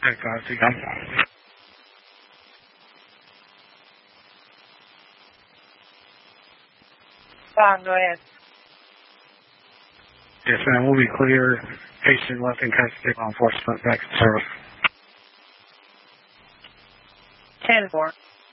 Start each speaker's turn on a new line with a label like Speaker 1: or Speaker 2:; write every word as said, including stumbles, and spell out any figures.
Speaker 1: ten five, two, come.
Speaker 2: Fine, go ahead.
Speaker 1: Yes, ma'am, we'll be clear. Patient left in custody, law enforcement back to service.
Speaker 2: ten four.